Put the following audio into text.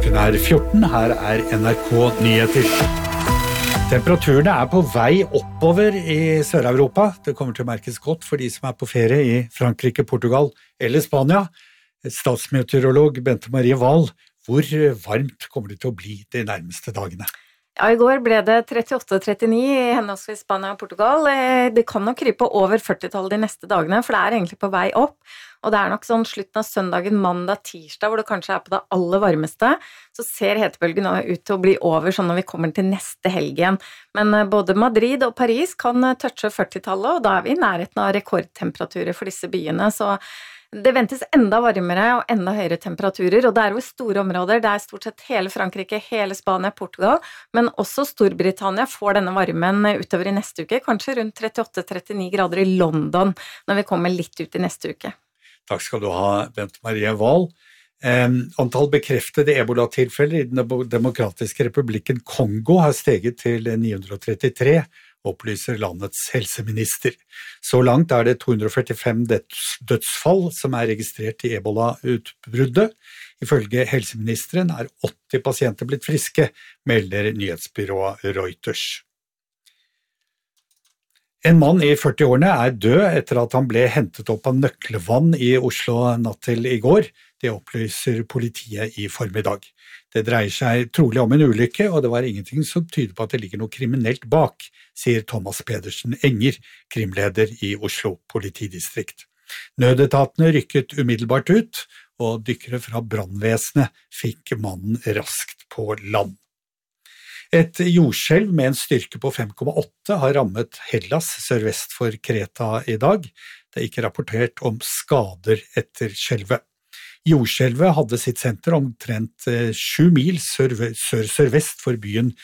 Klokken 14, her NRK Nyheter. Temperaturene på vei oppover i Sør-Europa. Det kommer til å merkes godt for de som på ferie i Frankrike, Portugal eller Spania. Statsmeteorolog Bente Marie Wahl, hvor varmt kommer det til å bli de nærmeste dagene? Ja, i går ble det 38-39 i henholdsvis Spania og Portugal. Det kan nok krype over 40-tallet de neste dagene, for det egentlig på vei opp. Og det nok sånn slutten av søndagen, mandag, tirsdag, hvor det kanskje på det aller varmeste, så ser hetebølgen ut til å bli over sånn når vi kommer til neste helg igjen. Men både Madrid og Paris kan touche 40-tallet, og da vi i nærheten av rekordtemperaturer for disse byene, så det ventes enda varmere og enda høyere temperaturer, og det jo store områder, det stort sett hele Frankrike, hele Spania, Portugal, men også Storbritannia får denne varmen utover i neste uke, kanskje rundt 38-39 grader i London, når vi kommer litt ut i neste uke. Takk skal du ha, Bente Marie Wahl. Antall bekreftede ebola-tilfeller i den demokratiske republikken Kongo har steget til 933, opplyser landets helseminister. Så langt det 245 dødsfall som registrert i ebola-utbruddet. Ifølge helseministeren 80 pasienter blitt friske, melder nyhetsbyrået Reuters. En mann i 40-årene død etter at han ble hentet opp av nøkkelvann i Oslo natt til i går. Det opplyser politiet i formiddag. Det dreier seg trolig om en ulykke, og det var ingenting som tyder på at det ligger noe kriminelt bak, sier Thomas Pedersen Enger, krimleder i Oslo politidistrikt. Nødetatene rykket umiddelbart ut, og dykkere fra brannvesenet fikk mannen raskt på land. Et jordskjelv med en styrke på 5,8 har rammet Hellas sørvest for Kreta i dag. Det ikke rapportert om skader etter skjelvet. Jordskjelvet hadde sitt senter omtrent 7 mil sør-sørvest for byen